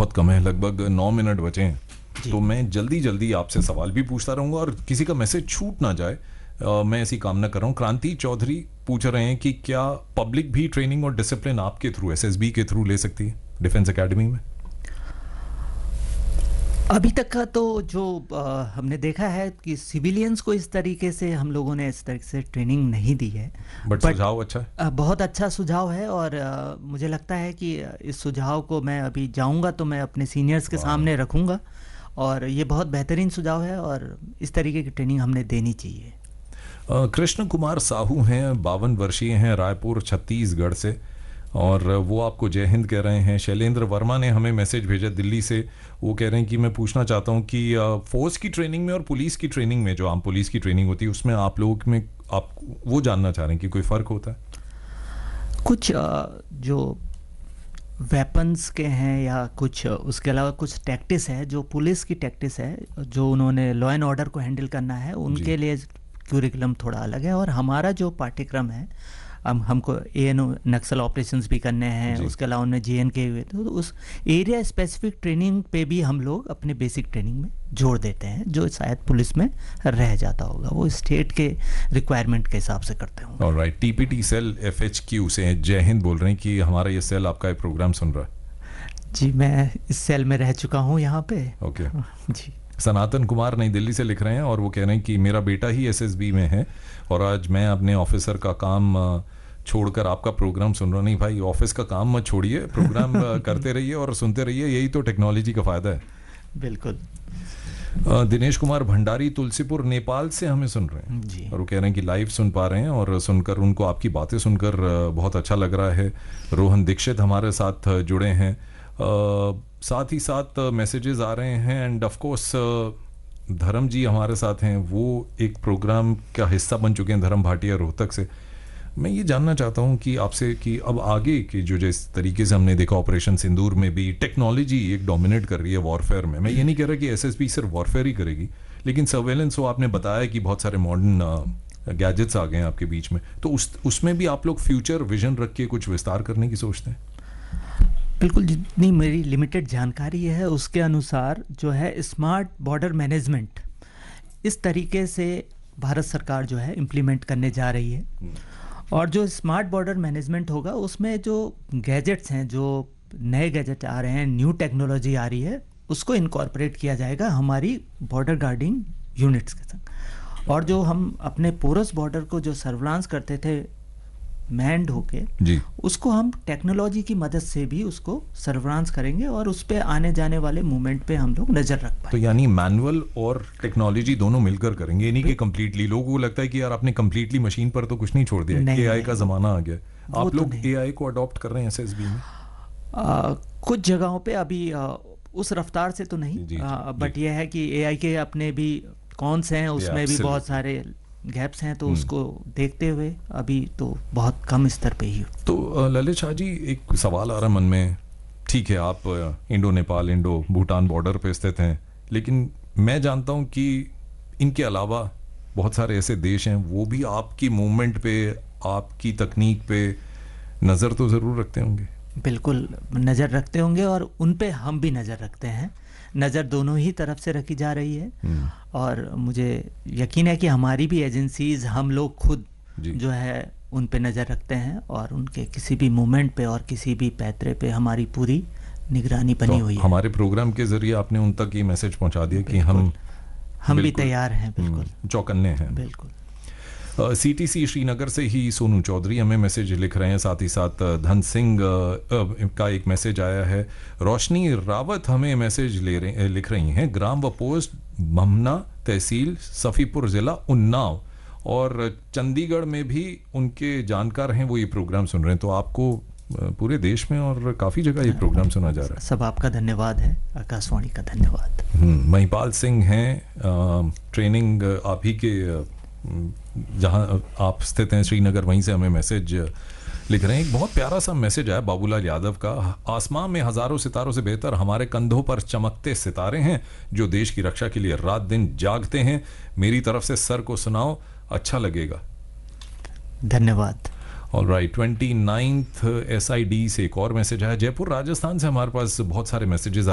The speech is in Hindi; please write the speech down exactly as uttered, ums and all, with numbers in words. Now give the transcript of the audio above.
बहुत कम है, लगभग नौ मिनट बचे हैं, तो मैं जल्दी जल्दी आपसे सवाल भी पूछता रहूँगा और किसी का मैसेज छूट ना जाए, Uh, मैं ऐसी कामना कर रहा हूँ। क्रांति चौधरी पूछ रहे हैं कि क्या पब्लिक भी ट्रेनिंग और डिसिप्लिन आपके थ्रू, एसएसबी के थ्रू ले सकती है डिफेंस एकेडमी में? अभी तक का तो जो आ, हमने देखा है कि सिविलियंस को इस तरीके से हम लोगों ने इस तरीके से ट्रेनिंग नहीं दी है। बट सुझाव अच्छा है, आ, बहुत अच्छा सुझाव है और आ, मुझे लगता है कि इस सुझाव को मैं अभी जाऊंगा तो मैं अपने सीनियर्स के सामने रखूंगा और ये बहुत बेहतरीन सुझाव है और इस तरीके की ट्रेनिंग हमने देनी चाहिए। कृष्ण कुमार साहू हैं, बावन वर्षीय हैं, रायपुर छत्तीसगढ़ से, और वो आपको जय हिंद कह रहे हैं। शैलेंद्र वर्मा ने हमें मैसेज भेजा दिल्ली से, वो कह रहे हैं कि मैं पूछना चाहता हूं कि फोर्स की ट्रेनिंग में और पुलिस की ट्रेनिंग में, जो आम पुलिस की ट्रेनिंग होती है, उसमें आप लोग में आप वो जानना चाह रहे हैं कि कोई फ़र्क होता है? कुछ जो वेपन्स के हैं या कुछ उसके अलावा कुछ टैक्टिस है, जो पुलिस की टैक्टिस है, जो उन्होंने लॉ एंड ऑर्डर को हैंडल करना है, उनके लिए क्यूरिकुलम थोड़ा अलग है। और हमारा जो पाठ्यक्रम है, हम हमको A N O Naxal operations भी करने हैं, उसके अलावा उनमें जे एन के हुए, तो उस एरिया स्पेसिफिक ट्रेनिंग पे भी हम लोग अपने बेसिक ट्रेनिंग में जोड़ देते हैं, जो शायद पुलिस में रह जाता होगा, वो स्टेट के रिक्वायरमेंट के हिसाब से करते होंगे। Alright, TPT cell F H Q से जय हिंद बोल रहे हैं कि हमारा ये सेल आपका ये प्रोग्राम सुन रहा है। जी, मैं इस सेल में रह चुका हूँ यहाँ पे। ओके जी। सनातन कुमार नई दिल्ली से लिख रहे हैं और वो कह रहे हैं कि मेरा बेटा ही एसएसबी में है और आज मैं अपने ऑफिसर का काम छोड़कर आपका प्रोग्राम सुन रहा। नहीं भाई, ऑफिस का काम मत छोड़िए, प्रोग्राम करते रहिए और सुनते रहिए, यही तो टेक्नोलॉजी का फायदा है। बिल्कुल। दिनेश कुमार भंडारी तुलसीपुर नेपाल से हमें सुन रहे हैं जी। और वो कह रहे हैं कि लाइव सुन पा रहे हैं और सुनकर उनको आपकी बातें सुनकर बहुत अच्छा लग रहा है। रोहन दीक्षित हमारे साथ जुड़े हैं, Uh, साथ ही साथ मैसेजेस uh, आ रहे हैं एंड ऑफ कोर्स धर्म जी हमारे साथ हैं, वो एक प्रोग्राम का हिस्सा बन चुके हैं, धर्म भाटिया रोहतक से। मैं ये जानना चाहता हूँ कि आपसे कि अब आगे की जो जिस तरीके से हमने देखा ऑपरेशन सिंदूर में भी टेक्नोलॉजी एक डोमिनेट कर रही है वॉरफेयर में। मैं ये नहीं कह रहा कि एसएसबी सिर्फ वॉरफेयर ही करेगी, लेकिन सर्वेलेंस, वो आपने बताया कि बहुत सारे मॉडर्न गैजेट्स आ गए हैं आपके बीच में, तो उस उसमें भी आप लोग फ्यूचर विजन रख के कुछ विस्तार करने की सोचते हैं? बिल्कुल, जितनी मेरी लिमिटेड जानकारी है उसके अनुसार जो है स्मार्ट बॉर्डर मैनेजमेंट इस तरीके से भारत सरकार जो है इम्प्लीमेंट करने जा रही है। और जो स्मार्ट बॉर्डर मैनेजमेंट होगा उसमें जो गैजेट्स हैं, जो नए गैजेट आ रहे हैं, न्यू टेक्नोलॉजी आ रही है, उसको इनकॉर्पोरेट किया जाएगा हमारी बॉर्डर गार्डिंग यूनिट्स के संग। और जो हम अपने पोरस बॉर्डर को जो सर्विलांस करते थे मैंड होके जी, उसको हम टेक्नोलॉजी की मदद से भी उसको सर्विलांस करेंगे और उस पे आने जाने वाले मूवमेंट पे हम लोग नजर रख पाएंगे। तो यानी मैनुअल और टेक्नोलॉजी दोनों मिलकर करेंगे, यानी कि कंप्लीटली। लोगों को लगता है कि यार आपने कंप्लीटली मशीन पर तो कुछ नहीं छोड़ दिया, एआई का जमाना आ गया। आप लोग एआई को अडॉप्ट कर रहे हैं एसएसबी में? आ, कुछ जगहों पे अभी आ, उस रफ्तार से तो नहीं, बट ये है कि एआई के अपने भी कौन से हैं, उसमें भी बहुत सारे गैप्स हैं, तो उसको देखते हुए अभी तो बहुत कम स्तर पे ही। तो ललित शाह जी, एक सवाल आ रहा है मन में। ठीक है, आप Indo Nepal, Indo Bhutan border पे स्थित हैं, लेकिन मैं जानता हूं कि इनके अलावा बहुत सारे ऐसे देश हैं, वो भी आपकी मूवमेंट पे, आपकी तकनीक पे नज़र तो ज़रूर रखते होंगे। बिल्कुल नज़र रखते होंगे और उन पे हम भी नज़र रखते हैं। नज़र दोनों ही तरफ से रखी जा रही है और मुझे यकीन है कि हमारी भी एजेंसीज, हम लोग खुद जो है उन पे नज़र रखते हैं और उनके किसी भी मूवमेंट पे और किसी भी पैतरे पे हमारी पूरी निगरानी बनी तो हुई है। हमारे प्रोग्राम के जरिए आपने उन तक ये मैसेज पहुंचा दिया कि हम हम भी तैयार हैं, बिल्कुल चौकन्ने हैं। बिल्कुल। सीटीसी श्रीनगर से ही सोनू चौधरी हमें मैसेज लिख रहे हैं, साथ ही साथ धन सिंह का एक मैसेज आया है। रोशनी रावत हमें मैसेज ले रहे लिख रही हैं, ग्राम व पोस्ट भमना, तहसील सफ़ीपुर, ज़िला उन्नाव, और चंडीगढ़ में भी उनके जानकार हैं, वो ये प्रोग्राम सुन रहे हैं। तो आपको पूरे देश में और काफ़ी जगह ये प्रोग्राम सुना जा रहा है। सब आपका धन्यवाद है, आकाशवाणी का धन्यवाद। महिपाल सिंह हैं, ट्रेनिंग आप ही के जहां आप स्थित हैं श्रीनगर, वहीं से हमें मैसेज लिख रहे हैं। एक बहुत प्यारा सा मैसेज आया बाबूलाल यादव का। आसमां में हजारों सितारों से बेहतर हमारे कंधों पर चमकते सितारे हैं जो देश की रक्षा के लिए रात दिन जागते हैं। मेरी तरफ से सर को सुनाओ, अच्छा लगेगा। धन्यवाद। All right, twenty ninth S I D से एक और मैसेज आया। जयपुर राजस्थान से हमारे पास बहुत सारे मैसेजेस